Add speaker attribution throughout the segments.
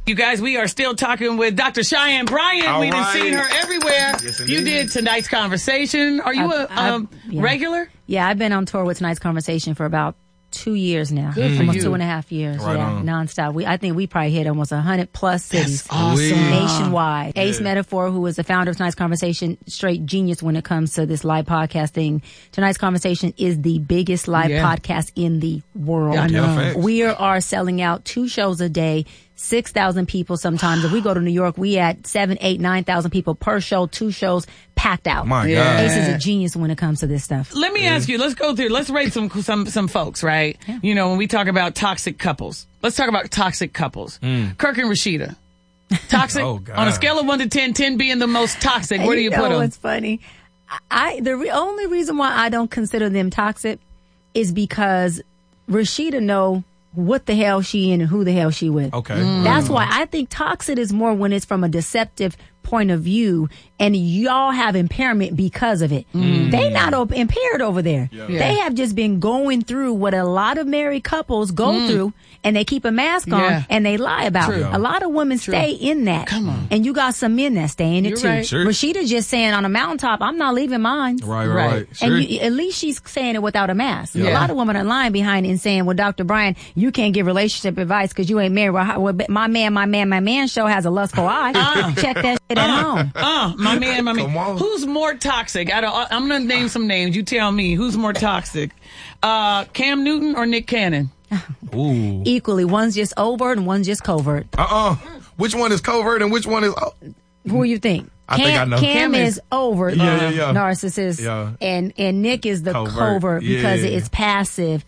Speaker 1: You guys, we are still talking with Dr. Cheyenne Bryant. We've seen her everywhere. Yes, you did Tonight's Conversation. Are you a regular?
Speaker 2: Yeah, I've been on tour with Tonight's Conversation for about 2 years now.
Speaker 1: Good for
Speaker 2: almost
Speaker 1: you.
Speaker 2: 2.5 years.
Speaker 3: Right on.
Speaker 2: Nonstop. I think we probably hit almost 100+ cities.
Speaker 1: That's awesome.
Speaker 2: Nationwide. Ace Metaphor, who is the founder of Tonight's Conversation, straight genius when it comes to this live podcasting. Tonight's Conversation is the biggest live podcast in the world.
Speaker 1: I know.
Speaker 2: We are selling out 2 shows a day. 6,000 people sometimes. If we go to New York, we at 7,000, 8,000, 9,000 people per show, 2 shows packed out.
Speaker 3: My God.
Speaker 2: Ace is a genius when it comes to this stuff.
Speaker 1: Let me ask you, let's go through, let's rate some folks, right? Yeah. You know, when we talk about toxic couples, let's talk about toxic couples. Kirk and Rashida. Toxic?
Speaker 3: Oh, God.
Speaker 1: On a scale of 1 to 10, 10 being the most toxic, where do you put them?
Speaker 2: It's funny. The only reason why I don't consider them toxic is because Rashida know what the hell she in and who the hell she with.
Speaker 3: Okay.
Speaker 2: That's why I think toxic is more when it's from a deceptive point of view and y'all have impairment because of it. They not impaired over there. Yeah. They have just been going through what a lot of married couples go through, and they keep a mask on and they lie about it. A lot of women stay in that. Come on. And you got some men that stay in it too.
Speaker 1: Right.
Speaker 3: Sure.
Speaker 2: Rashida just saying on a mountaintop, I'm not leaving mine.
Speaker 3: Right. Sure.
Speaker 2: And at least she's saying it without a mask.
Speaker 1: Yeah.
Speaker 2: A lot of women are lying behind it and saying, well, Dr. Brian, you can't give relationship advice because you ain't married. Well, my man show has a lustful eye. Check that shit at home.
Speaker 1: My man.
Speaker 3: Come on.
Speaker 1: Who's more toxic? I'm going to name some names. You tell me who's more toxic. Cam Newton or Nick Cannon?
Speaker 3: Ooh.
Speaker 2: Equally. One's just overt and one's just covert.
Speaker 3: Which one is covert and which one is...
Speaker 2: Who do you think?
Speaker 3: I think I know.
Speaker 2: Cam is overt, narcissist, and Nick is the covert because it's passive.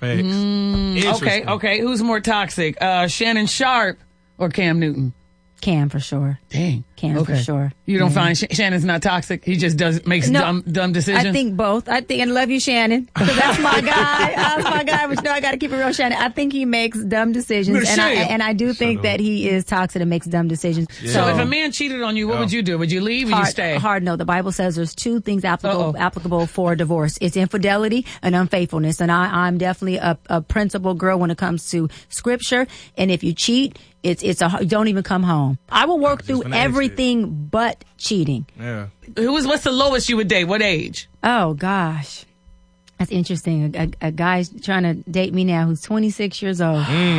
Speaker 1: Okay. Who's more toxic? Shannon Sharp or Cam Newton?
Speaker 2: Cam for sure.
Speaker 1: Dang.
Speaker 2: Cam for sure.
Speaker 1: You don't find Shannon's not toxic? He just makes dumb decisions?
Speaker 2: I think both. And love you, Shannon, because that's my guy. That's my guy, but I got to keep it real, Shannon. I think he makes dumb decisions, and I do think that he is toxic and makes dumb decisions.
Speaker 1: Yeah. So if a man cheated on you, what would you do? Would you leave or you stay?
Speaker 2: Hard no. The Bible says there's 2 things applicable for divorce. It's infidelity and unfaithfulness, and I'm definitely a principled girl when it comes to scripture, and if you cheat, you don't even come home. I will work through everything but cheating.
Speaker 3: Yeah.
Speaker 1: What's the lowest you would date? What age?
Speaker 2: Oh gosh, that's interesting. A guy's trying to date me now who's 26 years old.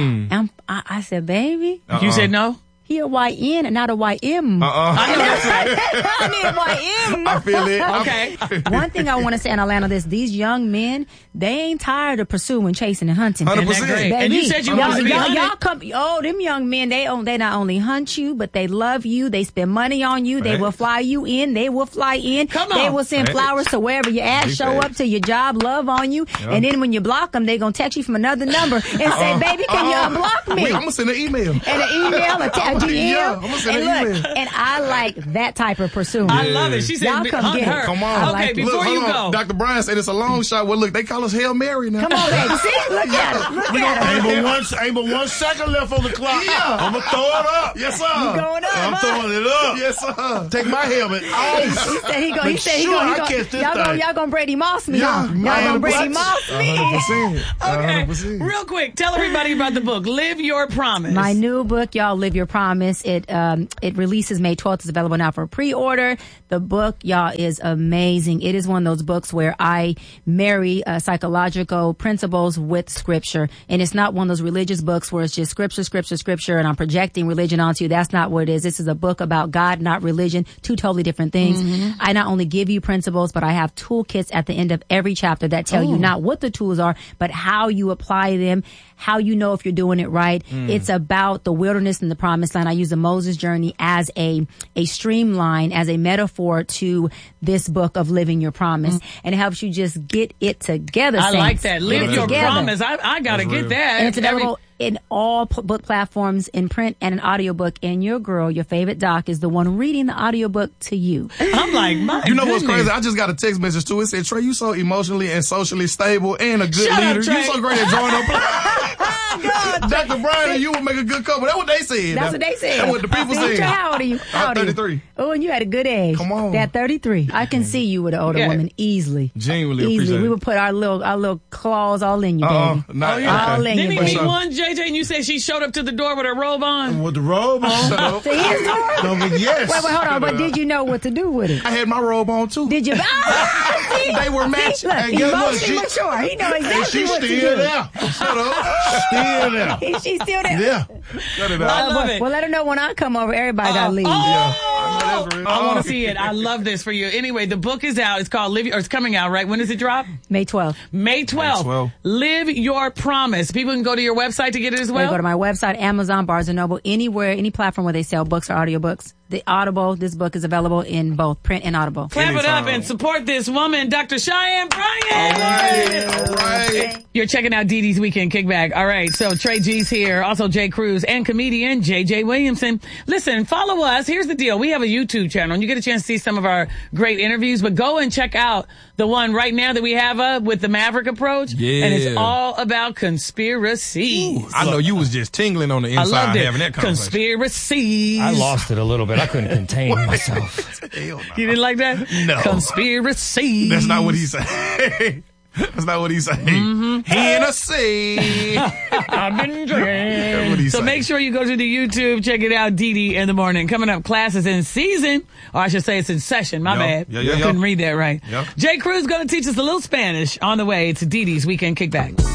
Speaker 2: I said, baby.
Speaker 1: You said no?
Speaker 2: He a YN and not a YM.
Speaker 1: I know that's right.
Speaker 2: I need a YM.
Speaker 3: I feel it.
Speaker 1: Okay.
Speaker 2: One thing I want to say in Atlanta, these young men, they ain't tired of pursuing, chasing, and hunting.
Speaker 3: 100%.
Speaker 1: Baby, and you said you wanted to be hunted.
Speaker 2: Them young men, they not only hunt you, but they love you. They spend money on you. They will fly you in. They will fly in.
Speaker 1: Come on.
Speaker 2: They will send flowers to wherever you're at, show up to your job, love on you. And then when you block them, they going to text you from another number and say, baby, can you unblock me?
Speaker 3: I'm going to send an email.
Speaker 2: And an email, a GM.
Speaker 3: Yeah, I'm gonna send an email.
Speaker 2: And I like that type of pursuit.
Speaker 1: I love it. She said,
Speaker 2: y'all come get her.
Speaker 3: Come on.
Speaker 1: Okay, before you go.
Speaker 3: Dr. Brian said it's a long shot. Well, look, they call us Hail Mary now.
Speaker 2: Come on, baby. See? Look at it. Look at it.
Speaker 4: Ain't but 1 second left on the clock. I'm going to throw it up.
Speaker 3: Yes, sir.
Speaker 2: You going up,
Speaker 4: I'm throwing it up.
Speaker 3: Yes, sir.
Speaker 4: Take my helmet off.
Speaker 2: He said he gonna y'all gonna Brady Moss me, huh? Y'all gonna Brady Moss me.
Speaker 3: 100%.
Speaker 1: Okay.
Speaker 3: 100%.
Speaker 1: Real quick, tell everybody about the book, Live Your Promise.
Speaker 2: My new book, y'all, Live Your Promise. It releases May 12th. It's available now for pre-order. The book, y'all, is amazing. It is one of those books where I marry psychological principles with scripture. And it's not one of those religious books where it's just scripture, and I'm projecting religion onto you. That's not what it is. This is a book about God, not religion. 2 totally different things. I not only give you principles, but I have toolkits at the end of every chapter that tell you not what the tools are, but how you apply them, how you know if you're doing it right. It's about the wilderness and the promised land. I use the Moses journey as a streamline, as a metaphor to this book of living your promise. And it helps you just get it together.
Speaker 1: I like that. Live your promise. I got to get that.
Speaker 2: And it's available in all book platforms, in print and an audiobook. And your girl, your favorite doc, is the one reading the audiobook to you.
Speaker 1: I'm like, my
Speaker 3: You know
Speaker 1: goodness.
Speaker 3: what's crazy? I just got a text message too. It said, Trey, you so emotionally and socially stable and a good leader.
Speaker 1: Trey.
Speaker 3: You so great at drawing up. Dr. Brian and you would make a good couple. That's what they said.
Speaker 2: That's what they said.
Speaker 3: That's what the people said.
Speaker 2: How old are you? How old are you?
Speaker 3: 33.
Speaker 2: Oh, and you had a good age.
Speaker 3: Come on.
Speaker 2: At 33. I can see you with an older woman easily.
Speaker 3: Genuinely
Speaker 2: Easily.
Speaker 3: appreciate
Speaker 2: We
Speaker 3: it.
Speaker 2: would put our little claws all in you, baby. All in
Speaker 1: Didn't
Speaker 2: you,
Speaker 1: he
Speaker 2: baby.
Speaker 1: meet one, JJ, and you said she showed up to the door with her robe on?
Speaker 4: With the robe on.
Speaker 3: Shut up.
Speaker 2: To his door?
Speaker 4: No, but yes.
Speaker 2: Wait, hold on. But did you know what to do with it?
Speaker 3: I had my robe on too.
Speaker 2: Did you?
Speaker 3: They were matching.
Speaker 2: Look,
Speaker 3: And guess what?
Speaker 2: emotionally mature. He know
Speaker 3: And
Speaker 2: exactly
Speaker 3: she's
Speaker 2: what to
Speaker 3: still
Speaker 2: do.
Speaker 3: there. Shut up. Still there.
Speaker 2: She's still there.
Speaker 3: Yeah. Cut it
Speaker 1: I
Speaker 3: out.
Speaker 1: love it.
Speaker 2: Well, let her know when I come over, everybody got to leave.
Speaker 1: Oh,
Speaker 3: that's real.
Speaker 1: I want to see it. I love this for you. Anyway, the book is out. It's called Live, or it's coming out, right? When does it drop?
Speaker 2: May 12th.
Speaker 1: May 12th.
Speaker 3: 12th.
Speaker 1: Live Your Promise. People can go to your website to get it as
Speaker 2: Or
Speaker 1: well.
Speaker 2: go to my website, Amazon, Barnes & Noble, anywhere, any platform where they sell books or audiobooks. The Audible, this book is available in both print and Audible.
Speaker 1: Clap it up
Speaker 3: Anytime.
Speaker 1: and support this woman, Dr. Cheyenne Bryant.
Speaker 3: All right.
Speaker 1: You're checking out Dee Dee's Weekend Kickback. All right, so Trey G's here, also Jay Cruz, and comedian JJ Williamson. Listen, follow us. Here's the deal. We have a YouTube channel, and you get a chance to see some of our great interviews, but go and check out the one right now that we have up with the Maverick approach.
Speaker 3: Yeah.
Speaker 1: And it's all about conspiracies.
Speaker 3: I know you was just tingling on the
Speaker 1: I
Speaker 3: inside
Speaker 1: loved it.
Speaker 3: having that conversation.
Speaker 1: Conspiracies.
Speaker 5: I lost it a little bit. I couldn't contain myself.
Speaker 3: Hell no.
Speaker 1: You didn't like that?
Speaker 3: No.
Speaker 1: Conspiracies.
Speaker 3: That's not what he said. That's not what he said. Hennessy.
Speaker 1: I've been
Speaker 3: That's what he
Speaker 1: So
Speaker 3: said.
Speaker 1: make sure you go to the YouTube, check it out, Dee Dee in the morning. Coming up, class is in season, or I should say it's in session. My
Speaker 3: Yup.
Speaker 1: bad.
Speaker 3: Yeah.
Speaker 1: Couldn't read that right.
Speaker 3: Yup.
Speaker 1: Jay Cruz going to teach us a little Spanish on the way to Dee Dee's Weekend Kickback.